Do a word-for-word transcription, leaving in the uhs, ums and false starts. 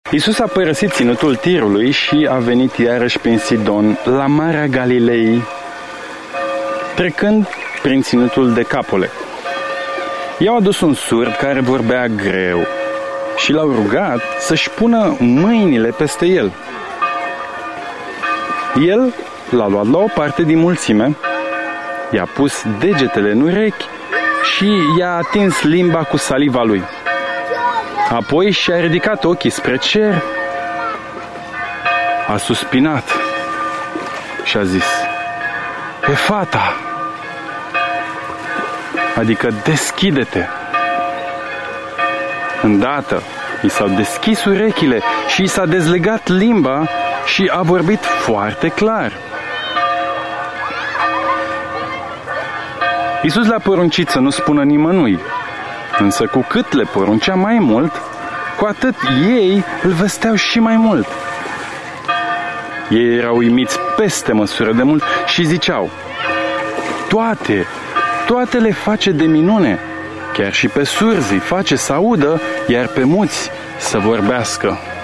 Iisus a părăsit ținutul Tirului și a venit iarăși prin Sidon, la Marea Galilei, trecând prin ținutul Decapole. I-au adus un surd care vorbea greu și l-au rugat să-și pună mâinile peste el. El l-a luat la o parte din mulțime, i-a pus degetele în urechi și i-a atins limba cu saliva lui. Apoi și-a ridicat ochii spre cer, a suspinat și a zis: Efata, adică deschide-te. Îndată i s-au deschis urechile și i s-a dezlegat limba și a vorbit foarte clar. Iisus le-a poruncit să nu spună nimănui, însă cu cât le poruncea mai mult, cu atât ei îl vesteau și mai mult. Ei erau uimiți peste măsură de mult și ziceau: Toate, toate le face de minune, chiar și pe surzi îi face să audă, iar pe muți să vorbească.